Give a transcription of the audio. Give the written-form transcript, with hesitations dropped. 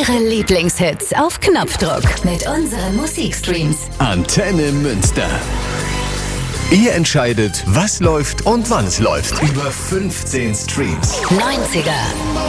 Eure Lieblingshits auf Knopfdruck mit unseren Musikstreams. Antenne Münster. Ihr entscheidet, was läuft und wann es läuft. Über 15 Streams. 90er,